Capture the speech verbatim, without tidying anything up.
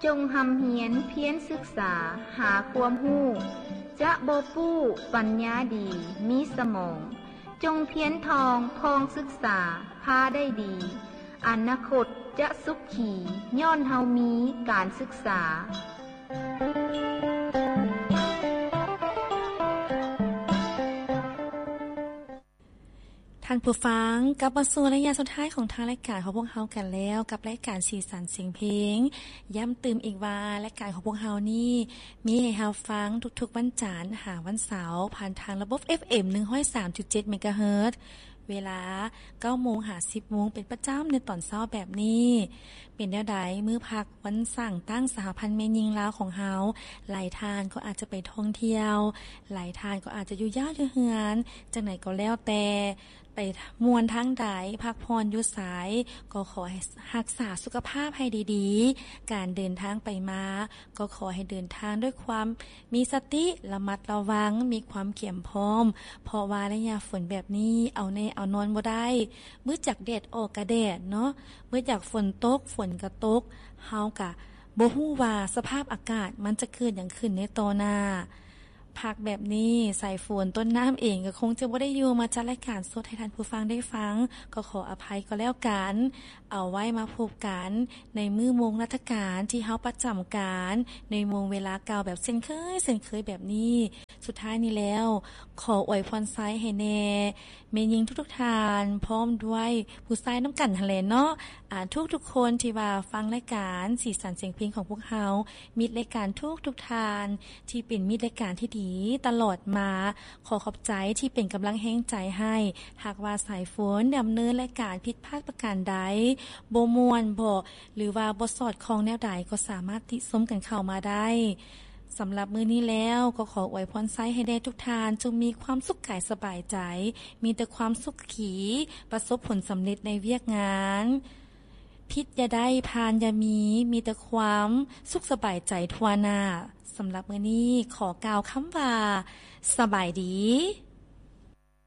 จงหำเหียนเพียรศึกษาหาความรู้จะบ่ปู้ปัญญาดีมีสมองจงเพียรทองพองศึกษาพาได้ดีอนาคตจะสุขขีย้อนเฮามีการศึกษาท่านผู้ฟังกลับมาสู่ระยะสุดท้ายของทางรายการของพวกเฮากันแล้วกับรายการสีสันเสียงเพลงย้ำเติมอีกว่ารายการของพวกเฮานี่มีให้เฮาฟังทุกๆวันจันทร์หาวันเสาร์ผ่านทางระบบ เอฟ เอ็ม หนึ่งร้อยสามจุดเจ็ด เมกะเฮิรตซ์เวลา เก้าโมง ถึง สิบโมงเป็นประจำในตอนเช้าแบบนี้เป็นแนวใดมื้อพักวันสั่งตั้งสหพันธ์แม่หญิงลาวของเฮาหลายทานก็อาจจะไปท่องเที่ยวหลายทานก็อาจจะอยู่ย่าอยู่เฮือนจังไหนก็แล้วแต่ไปมวนทางใดพักพรอยู่ไสก็ขอให้รักษาสุขภาพให้ดีๆการเดินทางไปมาก็ขอให้เดินทางด้วยความมีสติระมัดระวังมีความเขียมพร้อมเพราะว่าระยะฝนแบบนี้เอาแน่เอานอนบ่ได้มื้อจากแดดออกก็แดดเนาะมื้อจากฝนตกฝนก็ตกเฮาก็บ่ฮู้ว่าสภาพอากาศมันจะเกิดหยังขึ้นในต่อหน้าพักแบบนี้สายฝนต้นน้ำเองก็คงจะบ่ได้อยู่มาจัดรายการสดให้ท่านผู้ฟังได้ฟังก็ขออภัยก็แล้วกันเอาไว้มาพบกันในมื้อมงราชการที่เฮาประจำการในมงเวลาเก่าแบบเช่นเคยเช่นเคยแบบนี้สุดท้ายนี้แล้วขออวยพรไซให้แน่แม่หญิงทุกๆท่านพร้อมด้วยผู้ชายนำกันหั่นแหละเนาะอ่าทุกๆคนที่ว่าฟังรายการสีสันเสียงเพลงของพวกเฮามิตรรายการทุกๆท่านที่เป็นมิตรรายการที่ดีตลอดมาขอขอบใจที่เป็นกำลังแห่งใจให้หากว่าสายฝนดำเนินรายการผิดพลาดประการใดบ่ม่วนบ่หรือว่าบ่สอดคล้องแนวใดก็สามารถติชมกันเข้ามาได้สำหรับมื้อนี้แล้วก็ขออวยพรไซให้ได้ทุกท่านจงมีความสุขกายสบายใจมีแต่ความสุขขีประสบผลสำเร็จในเวียกงานพิษอย่าได้พานอย่ามีมีแต่ความสุขสบายใจทั่วหน้าสำหรับมื้อนี้ขอกล่าวคำว่าสบายดี